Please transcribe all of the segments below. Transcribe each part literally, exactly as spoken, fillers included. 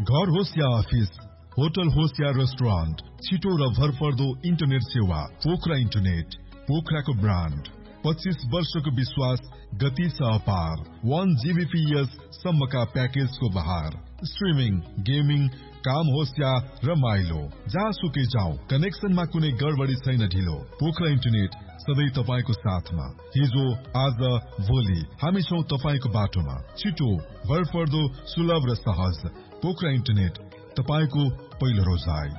घर होस् या office, hotel होस् या रेस्टुरेन्ट, छिटो र भरपर्दो इन्टरनेट सेवा पोखरा इन्टरनेट, पोखराको ब्रान्ड। पच्चीस वर्षको विश्वास, गति छ अपार। वन जीबीपीएस सम्मका प्याकेजको बहार। स्ट्रिमिङ, गेमिङ, काम होस् या रमाइलो, जहाँसुकै जाउँ कनेक्सनमा कुनै गडबडी छैन ढिलो। पोखरा इन्टरनेट सधैँ तपाईको साथमा। हिजो, आज, भोलि हामी छौं तपाईको बाटोमा। छिटो, भरपर्दो, सुलभ र सहज। पोखरा इन्टरनेट, तपाईको पहिलो रोजाइ।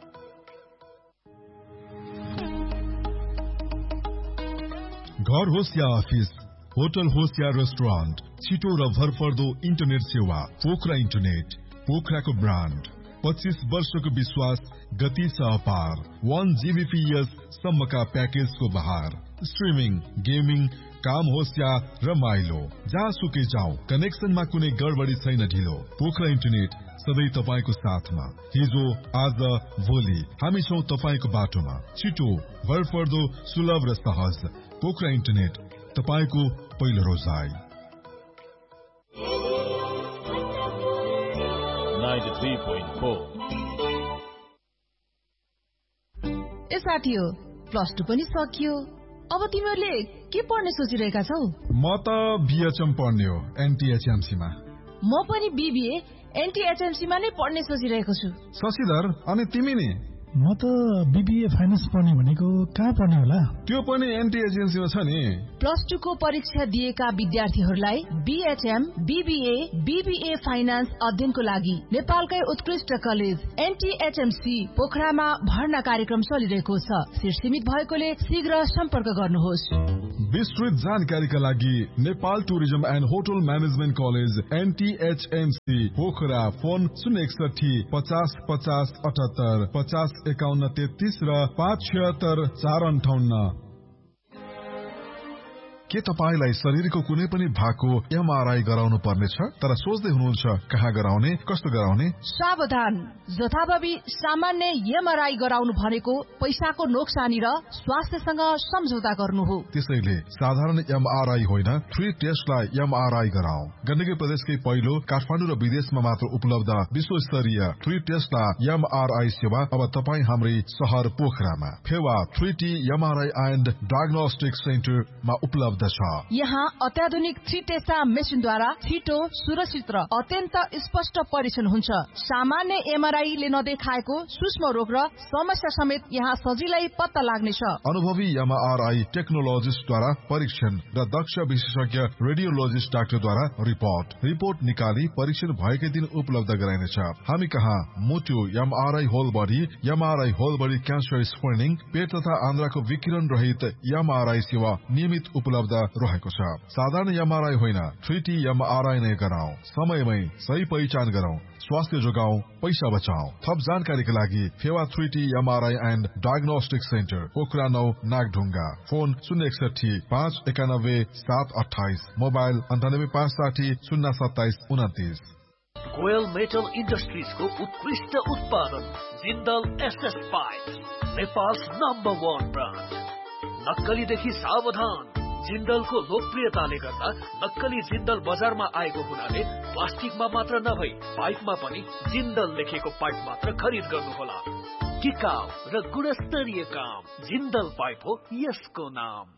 घर होस् या अफिस, होटल होस् या रेस्टुरेन्ट, छिटो र भरपर्दो इन्टरनेट सेवा पोखरा इन्टरनेट, पोखराको ब्रान्ड। पच्चीस वर्षको विश्वास, गति छ अपार। वन जीबीपीएस सम्मका प्याकेजको बहार। स्ट्रिमिङ, गेमिङ, काम होस् या रमाइलो, जहाँसुकै जाउँ कनेक्सनमा कुनै गडबडी छैन ढिलो। पोखरा इन्टरनेट सधैँ तपाईको साथमा। हिजो, आज, भोलि हामी छौं तपाईको बाटोमा। छिटो, भरपर्दो, सुलभ र सहज। पोखरा इन्टरनेट, तपाईको पहिलो रोजाइ। ए साथी हो, प्लस टू पनि सकियो। अब तिमीहरूले के पढ्ने सोचिरहेका छौ? म त बीएचएम पढ्ने हो, एनटीएचएमसी मा। म पनि बीबीए एनटीएचएमसी मा नै पढ्ने सोचिरहेको छु। शशिधर, अनि तिमी नि? म त बीबीए फाइनान्स पढ्ने भनेको कहाँ पढ्ने होला? त्यो पनि एनटीएचएमसी मा छ नि। प्लस टू को परीक्षा दिएका विद्यार्थीहरूलाई बीएचएम, बीबीए, बीबीए फाइनान्स अध्ययनको लागि नेपालकै उत्कृष्ट कलेज एनटीएचएमसी पोखरामा भर्ना कार्यक्रम चलिरहेको छ। सिट सीमित भएकोले शीघ्र सम्पर्क गर्नुहोस्। विस्तृत जानकारीका लागि Nepal tourism and hotel management college एनटीएचएमसी Pokhara, phone शून्य एकसठी पचास पचास अठहत्तर पचास एकाउन्न तेत्तीस र पाँच छिहत्तर चार अन्ठाउन्न। के तपाईलाई शरीरको कुनै पनि भागको एमआरआई गराउनु पर्नेछ, तर सोच्दै हुनुहुन्छ कहाँ गराउने, कस्तो गराउने? सावधान, जथाभावी सामान्य एमआरआई गराउनु भनेको पैसाको नोक्सानी र स्वास्थ्यसँग सम्झौता गर्नु हो। त्यसैले साधारण एमआरआई होइन, थ्री टेस्टलाई एमआरआई गराऊ। गण्डकी प्रदेशकै पहिलो काठमाडौँ र विदेशमा मात्र उपलब्ध विश्वस्तरीय थ्री टेस्टलाई एमआरआई सेवा अब तपाईँ हाम्रै शहर पोखरामा Phewa three T MRI and diagnostic सेन्टरमा उपलब्ध छ। यहाँ अत्याधुनिक थ्री टेस्टा मेसिनद्वारा छिटो, सुरक्षित र अत्यन्त स्पष्ट परीक्षण हुन्छ। सामान्य एमआरआईले नदेखाएको सूक्ष्म रोग र समस्या समेत यहाँ सजिलै पत्ता लाग्नेछ। अनुभवी एमआरआई टेक्नोलोजिस्टद्वारा परीक्षण र दक्ष विशेषज्ञ रेडियोलोजिस्ट डाक्टरद्वारा रिपोर्ट रिपोर्ट निकाली परीक्षण भएकै दिन उपलब्ध गराइनेछ। हामी कहाँ मुटु MRI whole body, MRI whole body cancer screening, पेट तथा आन्द्राको विकिरण रहित एमआरआई सेवा नियमित उपलब्ध रहेको छ। साधारण एमआरआई होइन, थ्री टी एमआरआई नै गराऊ। समयमै सही पहिचान गराऊ, स्वास्थ्य जोगाऊ, पैसा बचाऊ। थप जानकारीका लागि Phewa three T MRI and diagnostic centre Pokhara नौ नागढुङ्गा, फोन शून्य एकसठी पाँच एकानब्बे सात अठाइस, मोबाइल अन्ठानब्बे पाँच साठी शून्य सत्ताइस उन्तिस। गोयल मेटल इन्डस्ट्रिजको उत्कृष्ट उत्पादन Jindal SS pipe, Nepals number one brand. नक्कलीदेखि सावधान। जिन्दलको लोकप्रियताले गर्दा नक्कली जिन्दल बजारमा आएको हुनाले प्लास्टिकमा मात्र नभई पाइपमा पनि जिन्दल लेखेको पाइप मात्र खरिद गर्नुहोला। टिकाउ र गुणस्तरीय काम, जिन्दल पाइप हो यसको नाम।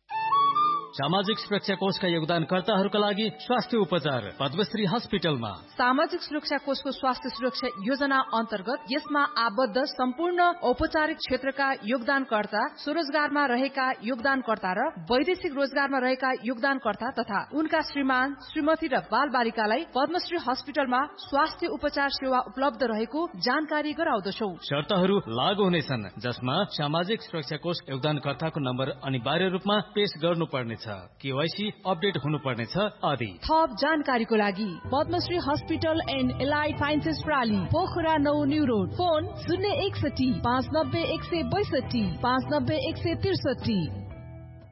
सामाजिक सुरक्षा कोषका योगदानकर्ताहरूका लागि स्वास्थ्य उपचार पद्मश्री हस्पिटलमा। सामाजिक सुरक्षा कोषको स्वास्थ्य सुरक्षा योजना अन्तर्गत यसमा आबद्ध सम्पूर्ण औपचारिक क्षेत्रका योगदानकर्ता, स्वरोजगारमा रहेका योगदानकर्ता र वैदेशिक रोजगारमा रहेका योगदानकर्ता तथा उनका श्रीमान, श्रीमती र बाल बालिकालाई पद्मश्री हस्पिटलमा स्वास्थ्य उपचार सेवा उपलब्ध रहेको जानकारी गराउँदछौ। शर्तहरू लागू हुनेछन्, जसमा सामाजिक सुरक्षा कोष योगदानकर्ताको नम्बर अनिवार्य रूपमा पेश गर्नुपर्ने छ, केवाईसी अपडेट हुनुपर्नेछ आदि। थप जानकारीको लागि Padmashri hospital and allied sciences प्राली, Pokhara नौ न्यू रोड, फोन शून्य एकसठी पाँच नब्बे एक सय बैसठी पाँच नब्बे एक सय त्रिसठी,